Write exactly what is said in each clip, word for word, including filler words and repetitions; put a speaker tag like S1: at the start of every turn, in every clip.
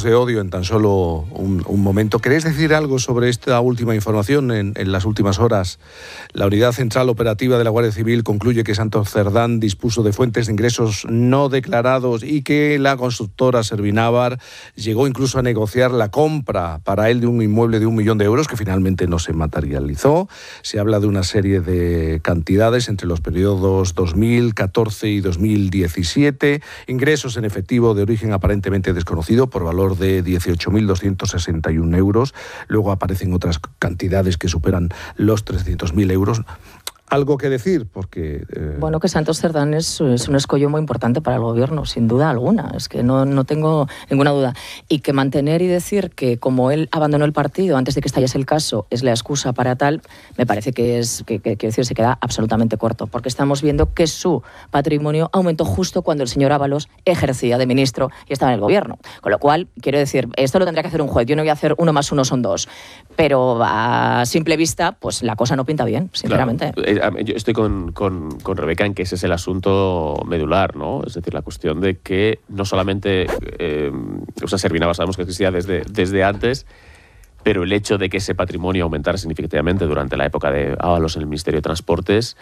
S1: de odio en tan solo un, un momento. ¿Queréis decir algo sobre esta última información? En, en las últimas horas, la Unidad Central Operativa de la Guardia Civil concluye que Santos Cerdán dispuso de fuentes de ingresos no declarados y que la constructora Servinávar llegó incluso a negociar la compra para él de un inmueble de un millón de euros que finalmente no se materializó. Se habla de una serie de cantidades entre los periodos dos mil catorce y dos mil diecisiete, ingresos en efectivo de origen aparentemente desconocido por valor de dieciocho mil doscientos sesenta y un euros. Luego aparecen otras cantidades que superan los trescientos mil euros. ¿Algo que decir? Porque eh...
S2: Bueno, que Santos Cerdán es, es un escollo muy importante para el gobierno, sin duda alguna. Es que no, no tengo ninguna duda. Y que mantener y decir que como él abandonó el partido antes de que estallase el caso es la excusa para tal, me parece que es que, que, que decir, se queda absolutamente corto. Porque estamos viendo que su patrimonio aumentó justo cuando el señor Ábalos ejercía de ministro y estaba en el gobierno. Con lo cual, quiero decir, esto lo tendría que hacer un juez. Yo no voy a hacer uno más uno son dos. Pero a simple vista, pues la cosa no pinta bien, sinceramente.
S3: Claro. Yo estoy con, con, con Rebeca en que ese es el asunto medular, ¿no? Es decir, la cuestión de que no solamente eh, o sea, Servinávar sabemos que existía desde, desde antes, pero el hecho de que ese patrimonio aumentara significativamente durante la época de Ábalos en el Ministerio de Transportes,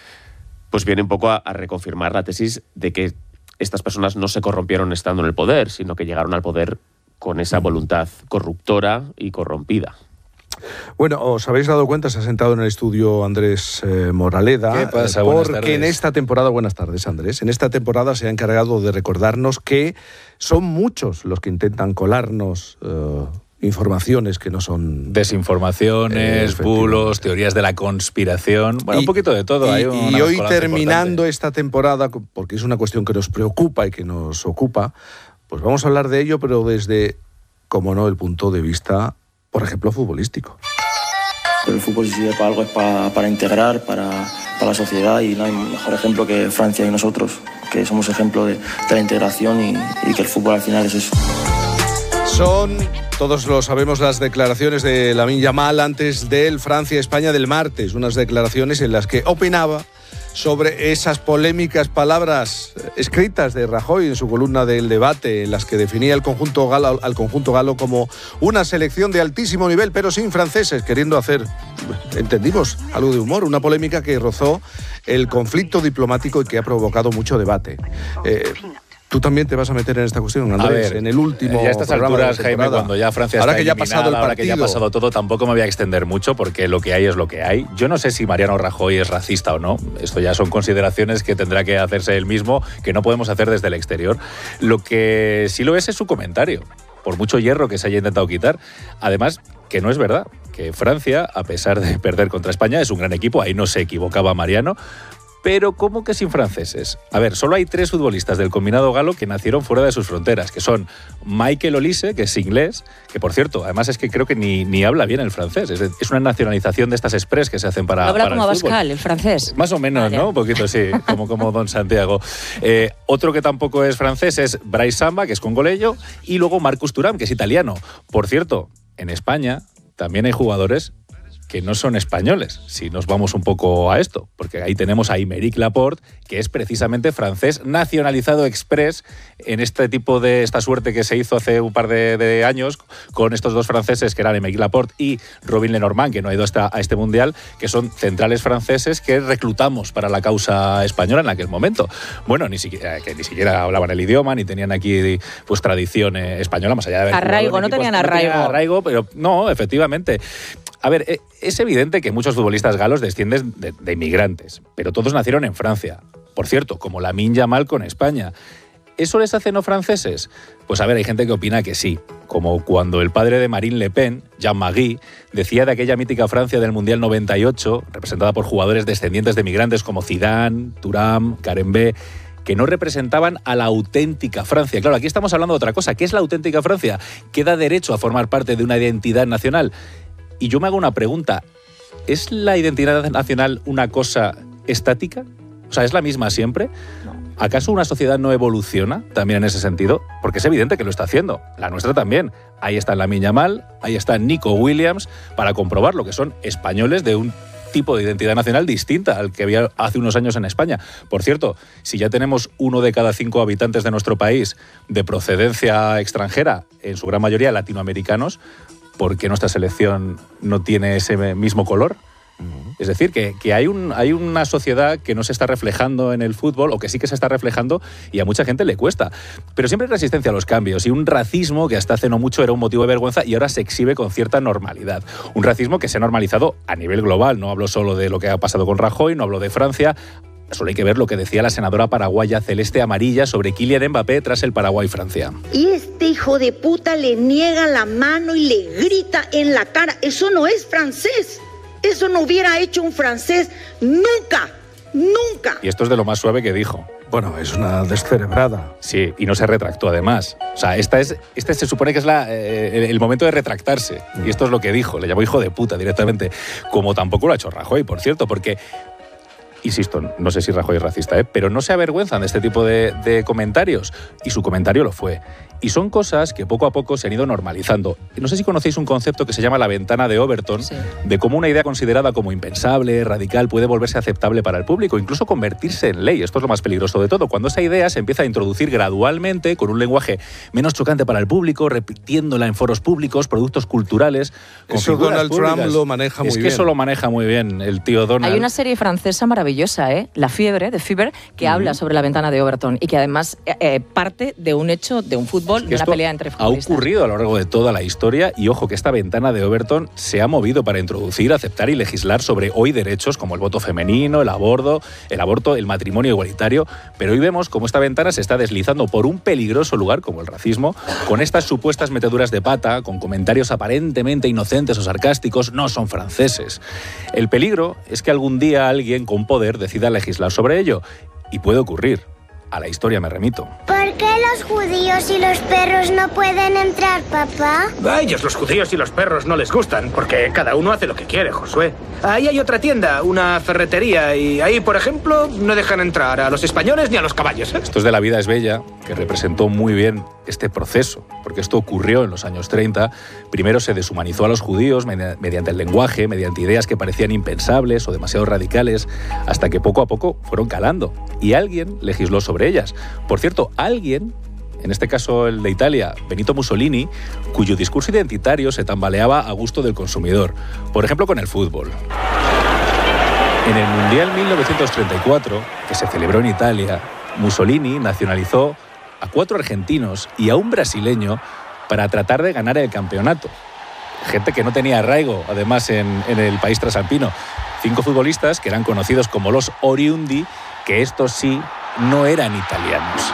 S3: pues viene un poco a, a reconfirmar la tesis de que estas personas no se corrompieron estando en el poder, sino que llegaron al poder con esa voluntad corruptora y corrompida.
S1: Bueno, os habéis dado cuenta, se ha sentado en el estudio Andrés eh, Moraleda.
S4: ¿Qué pasa?
S1: Porque en esta temporada, buenas tardes Andrés, en esta temporada se ha encargado de recordarnos que son muchos los que intentan colarnos eh, informaciones que no son...
S4: Desinformaciones, eh, bulos, teorías de la conspiración, bueno, y, un poquito de todo.
S1: Y,
S4: Hay
S1: y hoy terminando
S4: importante.
S1: esta temporada, porque es una cuestión que nos preocupa y que nos ocupa, pues vamos a hablar de ello, pero desde, como no, el punto de vista, por ejemplo, futbolístico.
S5: Pero el fútbol, si sirve para algo, es para, para integrar, para, para la sociedad, y no hay mejor ejemplo que Francia y nosotros, que somos ejemplo de, de la integración y, y que el fútbol al final es eso.
S1: Son, todos lo sabemos, las declaraciones de Lamine Yamal antes del Francia-España del martes, unas declaraciones en las que opinaba sobre esas polémicas palabras escritas de Rajoy en su columna del Debate, en las que definía el conjunto galo, al conjunto galo como una selección de altísimo nivel, pero sin franceses, queriendo hacer, entendimos, algo de humor, una polémica que rozó el conflicto diplomático y que ha provocado mucho debate. Eh, Tú también te vas a meter en esta cuestión, Andrés, a ver, en el último
S4: ya a estas alturas, Jaime, cuando ya Francia
S1: ahora
S4: está
S1: que ya ha pasado el
S4: ahora que ya ha pasado todo, tampoco me voy a extender mucho porque lo que hay es lo que hay. Yo no sé si Mariano Rajoy es racista o no. Esto ya son consideraciones que tendrá que hacerse él mismo, que no podemos hacer desde el exterior. Lo que sí lo es es su comentario, por mucho hierro que se haya intentado quitar. Además, que no es verdad, que Francia, a pesar de perder contra España, es un gran equipo, ahí no se equivocaba Mariano. Pero ¿cómo que sin franceses? A ver, solo hay tres futbolistas del combinado galo que nacieron fuera de sus fronteras, que son Michael Olise, que es inglés, que por cierto, además es que creo que ni, ni habla bien el francés, es, es una nacionalización de estas express que se hacen para,
S2: habla
S4: para
S2: como
S4: el fútbol.
S2: Abascal, el francés.
S4: Más o menos, vale. ¿No? Un poquito, sí, como, como Don Santiago. Eh, otro que tampoco es francés es Bryce Samba, que es congoleño, y luego Marcus Thuram, que es italiano. Por cierto, en España también hay jugadores que no son españoles, si nos vamos un poco a esto, porque ahí tenemos a Aymeric Laporte, que es precisamente francés, nacionalizado express en este tipo de, esta suerte que se hizo hace un par de, de años con estos dos franceses, que eran Aymeric Laporte y Robin Lenormand, que no ha ido hasta a este mundial, que son centrales franceses que reclutamos para la causa española en aquel momento. Bueno, ni siquiera, que ni siquiera hablaban el idioma, ni tenían aquí pues tradición española, más allá de haber
S2: arraigo, no tenían arraigo.
S4: No arraigo, pero no, efectivamente. A ver, es evidente que muchos futbolistas galos descienden de, de inmigrantes, pero todos nacieron en Francia. Por cierto, como Lamine Yamal con España. ¿Eso les hace no franceses? Pues a ver, hay gente que opina que sí, como cuando el padre de Marine Le Pen, Jean-Marie, decía de aquella mítica Francia del Mundial noventa y ocho, representada por jugadores descendientes de migrantes como Zidane, Thuram, Karembé, que no representaban a la auténtica Francia. Claro, aquí estamos hablando de otra cosa. ¿Qué es la auténtica Francia? ¿Qué da derecho a formar parte de una identidad nacional? Y yo me hago una pregunta, ¿es la identidad nacional una cosa estática? O sea, ¿es la misma siempre? ¿Acaso una sociedad no evoluciona también en ese sentido? Porque es evidente que lo está haciendo, la nuestra también. Ahí está Lamine Yamal, ahí está Nico Williams, para comprobar lo que son españoles de un tipo de identidad nacional distinta al que había hace unos años en España. Por cierto, si ya tenemos uno de cada cinco habitantes de nuestro país de procedencia extranjera, en su gran mayoría latinoamericanos, ¿por qué nuestra selección no tiene ese mismo color? Es decir, que, que hay, un, hay una sociedad que no se está reflejando en el fútbol, o que sí que se está reflejando, y a mucha gente le cuesta. Pero siempre hay resistencia a los cambios, y un racismo que hasta hace no mucho era un motivo de vergüenza y ahora se exhibe con cierta normalidad. Un racismo que se ha normalizado a nivel global. No hablo solo de lo que ha pasado con Rajoy, no hablo de Francia. Solo hay que ver lo que decía la senadora paraguaya Celeste Amarilla sobre Kylian Mbappé tras el Paraguay-Francia.
S6: Y este hijo de puta le niega la mano y le grita en la cara. Eso no es francés. Eso no hubiera hecho un francés nunca, nunca.
S4: Y esto es de lo más suave que dijo.
S1: Bueno, es una descerebrada.
S4: Sí, y no se retractó además. O sea, esta es, este se supone que es la, eh, el momento de retractarse. Y esto es lo que dijo, le llamó hijo de puta directamente. Como tampoco lo ha hecho Rajoy, por cierto, porque... Insisto, no sé si Rajoy es racista, ¿eh? Pero no se avergüenzan de este tipo de, de comentarios. Y su comentario lo fue. Y son cosas que poco a poco se han ido normalizando. No sé si conocéis un concepto que se llama la ventana de Overton, sí, de cómo una idea considerada como impensable, radical, puede volverse aceptable para el público, incluso convertirse en ley. Esto es lo más peligroso de todo. Cuando esa idea se empieza a introducir gradualmente, con un lenguaje menos chocante para el público, repitiéndola en foros públicos, productos culturales... Con
S1: eso Donald
S4: públicas.
S1: Trump lo maneja muy
S4: bien. Es que
S1: bien.
S4: eso lo maneja muy bien el tío Donald.
S2: Hay una serie francesa maravillosa, ¿eh? La Fiebre, de Fever, que uh-huh. habla sobre la ventana de Overton y que además eh, parte de un hecho, de un fútbol, es que de una pelea entre futbolistas.
S4: Ha ocurrido a lo largo de toda la historia y ojo que esta ventana de Overton se ha movido para introducir, aceptar y legislar sobre hoy derechos como el voto femenino, el aborto, el aborto, el matrimonio igualitario, pero hoy vemos cómo esta ventana se está deslizando por un peligroso lugar como el racismo, con estas supuestas meteduras de pata, con comentarios aparentemente inocentes o sarcásticos, no son franceses. El peligro es que algún día alguien con poder decida legislar sobre ello, y puede ocurrir. A la historia me remito.
S7: ¿Por qué los judíos y los perros no pueden entrar, papá?
S8: A ellos los judíos y los perros no les gustan, porque cada uno hace lo que quiere, Josué. Ahí hay otra tienda, una ferretería, y ahí, por ejemplo, no dejan entrar a los españoles ni a los caballos, ¿eh?
S4: Esto es de La vida es bella, que representó muy bien este proceso, porque esto ocurrió en los años treinta. Primero se deshumanizó a los judíos mediante el lenguaje, mediante ideas que parecían impensables o demasiado radicales, hasta que poco a poco fueron calando. Y alguien legisló sobre ellas. Por cierto, alguien, en este caso el de Italia, Benito Mussolini, cuyo discurso identitario se tambaleaba a gusto del consumidor. Por ejemplo, con el fútbol. En el Mundial mil novecientos treinta y cuatro, que se celebró en Italia, Mussolini nacionalizó a cuatro argentinos y a un brasileño para tratar de ganar el campeonato. Gente que no tenía arraigo, además, en, en el país trasalpino. Cinco futbolistas que eran conocidos como los Oriundi, que estos sí no eran italianos.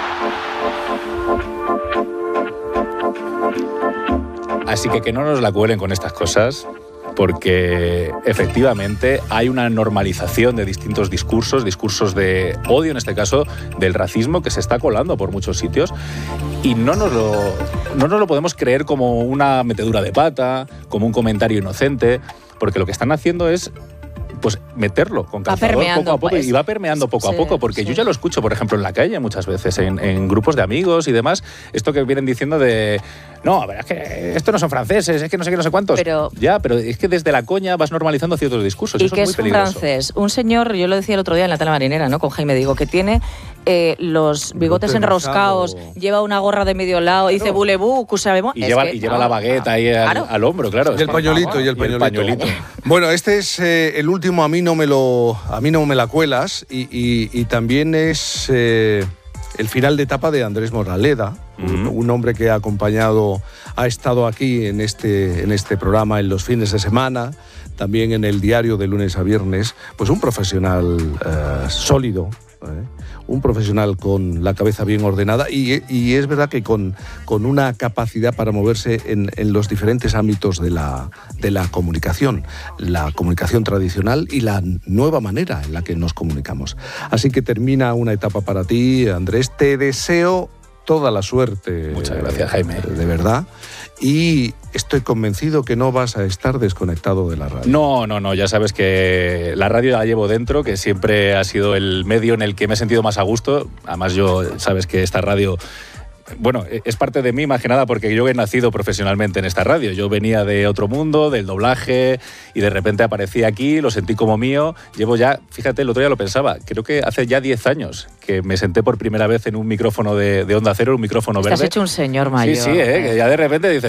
S4: Así que que no nos la cuelen con estas cosas, porque efectivamente hay una normalización de distintos discursos, discursos de odio, en este caso del racismo, que se está colando por muchos sitios, y no nos lo, no nos lo podemos creer como una metedura de pata, como un comentario inocente, porque lo que están haciendo es pues meterlo con calzador poco a poco, pues, y va permeando poco sí, a poco, porque sí. yo ya lo escucho, por ejemplo, en la calle muchas veces, en, en grupos de amigos y demás, esto que vienen diciendo de no, a ver, es que estos no son franceses, es que no sé qué, no sé cuántos. Pero, ya, pero es que desde la coña vas normalizando ciertos discursos.
S2: ¿Y
S4: eso
S2: qué
S4: es muy
S2: es
S4: peligroso.
S2: Un francés? Un señor, yo lo decía el otro día en la tele marinera, ¿no? Con Jaime, digo, que tiene eh, los bigotes enroscados, lleva una gorra de medio lado, claro. dice boulevou, que sabemos.
S4: Y, lleva, que, y lleva no, la bagueta ahí al, claro. al hombro, claro.
S1: Y el pañuelito, y el pañuelito. Y el pañuelito. Bueno, este es eh, el último, a mí no me lo, a mí no me la cuelas, y, y, y también es eh, el final de etapa de Andrés Moraleda, uh-huh. un, un hombre que ha acompañado, ha estado aquí en este, en este programa en los fines de semana, también en el diario de lunes a viernes, pues un profesional eh, sólido, ¿eh? un profesional con la cabeza bien ordenada y, y es verdad que con, con una capacidad para moverse en, en los diferentes ámbitos de la, de la comunicación, la comunicación tradicional y la nueva manera en la que nos comunicamos. Así que termina una etapa para ti, Andrés. Te deseo toda la suerte.
S4: Muchas gracias, Jaime.
S1: De verdad. Y estoy convencido que no vas a estar desconectado de la radio.
S4: No, no, no. Ya sabes que la radio la llevo dentro, que siempre ha sido el medio en el que me he sentido más a gusto. Además, yo sabes que esta radio bueno, es parte de mí más que nada porque yo he nacido profesionalmente en esta radio. Yo venía de otro mundo, del doblaje, y de repente aparecí aquí, lo sentí como mío. Llevo ya, fíjate, el otro día lo pensaba, creo que hace ya diez años que me senté por primera vez en un micrófono de, de Onda Cero, un micrófono verde.
S2: Te has hecho un señor mayor.
S4: Sí, sí, ¿eh? Que ya de repente dices,